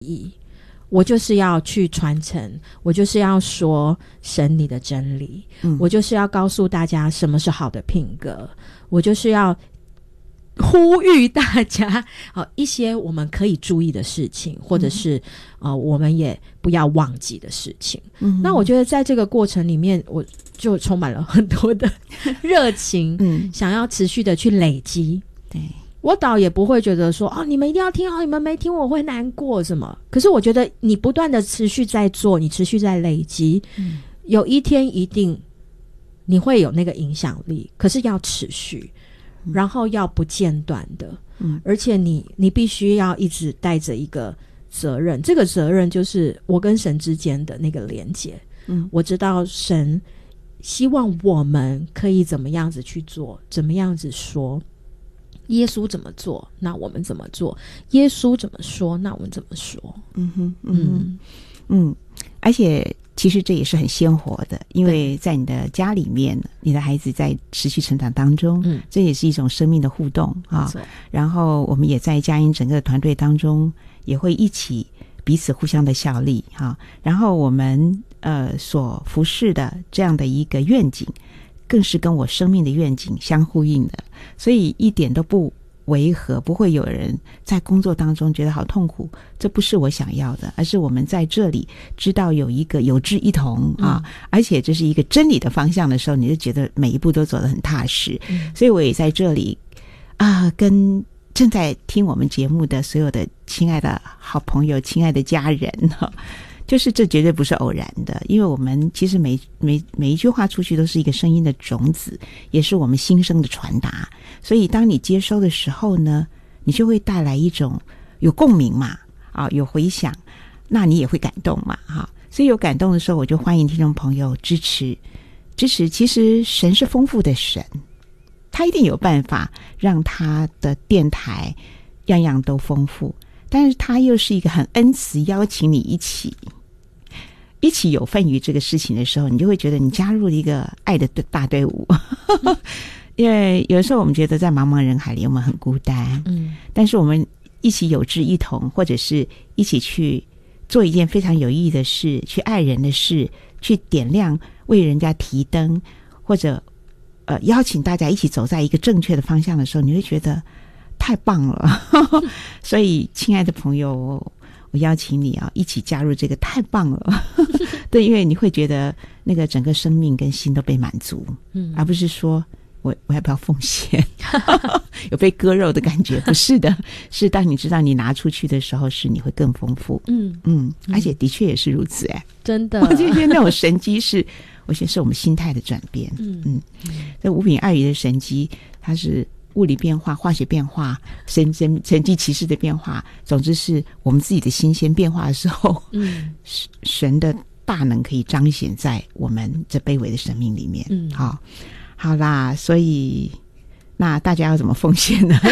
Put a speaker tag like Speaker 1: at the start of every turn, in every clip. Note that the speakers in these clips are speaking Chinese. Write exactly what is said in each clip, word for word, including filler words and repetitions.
Speaker 1: 义，我就是要去传承，我就是要说神你的真理、嗯、我就是要告诉大家什么是好的品格，我就是要呼吁大家、呃、一些我们可以注意的事情，或者是、嗯呃、我们也不要忘记的事情、嗯、那我觉得在这个过程里面我就充满了很多的热情、嗯、想要持续的去累积。对，我倒也不会觉得说哦，你们一定要听哦，你们没听我会难过什么。可是我觉得你不断的持续在做，你持续在累积、嗯、有一天一定你会有那个影响力，可是要持续，然后要不间断的、嗯、而且你你必须要一直带着一个责任，这个责任就是我跟神之间的那个连结。嗯，我知道神希望我们可以怎么样子去做，怎么样子说，耶稣怎么做那我们怎么做，耶稣怎么说那我们怎么说。嗯哼嗯
Speaker 2: 哼嗯，而且其实这也是很鲜活的，因为在你的家里面你的孩子在持续成长当中、嗯、这也是一种生命的互动啊。然后我们也在佳音整个团队当中也会一起彼此互相的效力啊。然后我们呃所服侍的这样的一个愿景更是跟我生命的愿景相呼应的，所以一点都不违和，不会有人在工作当中觉得好痛苦，这不是我想要的，而是我们在这里知道有一个有志一同啊、嗯，而且这是一个真理的方向的时候，你就觉得每一步都走得很踏实、嗯、所以我也在这里啊，跟正在听我们节目的所有的亲爱的好朋友、亲爱的家人哈，就是这绝对不是偶然的，因为我们其实每每每一句话出去都是一个声音的种子，也是我们心声的传达，所以当你接收的时候呢，你就会带来一种有共鸣嘛，啊，有回响，那你也会感动嘛，哈、啊，所以有感动的时候，我就欢迎听众朋友支持支持。其实神是丰富的神，他一定有办法让他的电台样样都丰富，但是他又是一个很恩慈，邀请你一起一起有份于这个事情的时候，你就会觉得你加入了一个爱的大队伍。因为有的时候我们觉得在茫茫人海里我们很孤单，嗯，但是我们一起有志一同，或者是一起去做一件非常有意义的事，去爱人的事，去点亮为人家提灯，或者呃邀请大家一起走在一个正确的方向的时候，你会觉得太棒了。所以亲爱的朋友，我邀请你啊，一起加入这个，太棒了。对，因为你会觉得那个整个生命跟心都被满足，嗯，而不是说我我要不要奉献，有被割肉的感觉。不是的，是当你知道你拿出去的时候，是你会更丰富。嗯嗯，而且的确也是如此。哎，真的，我觉得那种神迹是，我觉得是我们心态的转变。嗯嗯，这五品二鱼的神迹，它是物理变化、化学变化、神神神迹奇事的变化，总之是我们自己的心先变化的时候，嗯，神的大能可以彰显在我们这卑微的生命里面。嗯，好，好啦，所以那大家要怎么奉献呢？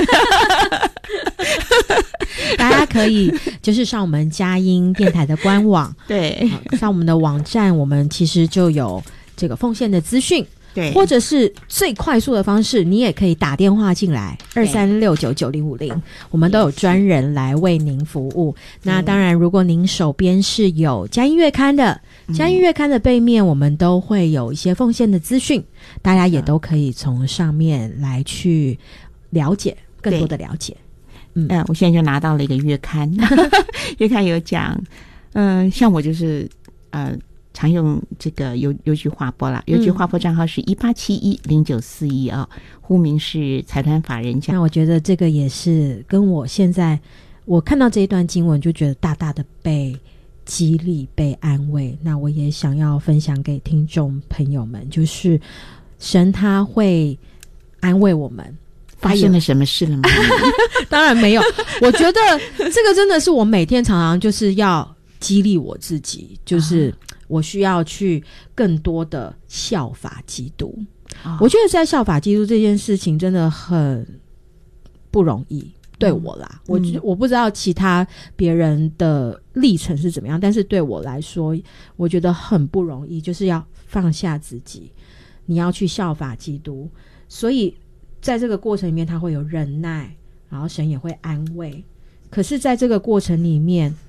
Speaker 1: 大家可以就是上我们佳音电台的官网，对，上我们的网站，我们其实就有这个奉献的资讯。对，或者是最快速的方式，你也可以打电话进来二三六九九零五零，我们都有专人来为您服务。那当然，如果您手边是有佳音月刊的，佳音月刊的背面我们都会有一些奉献的资讯，大家也都可以从上面来去了解更多的了解。
Speaker 2: 嗯、呃，我现在就拿到了一个月刊，月刊有讲，嗯、呃，像我就是呃。常用这个邮邮局划拨啦，邮局划拨账号是一八七一零九四一啊，户名是财团法人家。
Speaker 1: 那我觉得这个也是跟我现在我看到这一段经文就觉得大大的被激励、被安慰。那我也想要分享给听众朋友们，就是神他会安慰我们。
Speaker 2: 发生了什么事了吗？
Speaker 1: 当然没有，我觉得这个真的是我每天常常就是要激励我自己，就是我需要去更多的效法基督、哦、我觉得在效法基督这件事情真的很不容易，对我啦、嗯、我我不知道其他别人的历程是怎么样，但是对我来说我觉得很不容易，就是要放下自己，你要去效法基督。所以在这个过程里面他会有忍耐，然后神也会安慰，可是在这个过程里面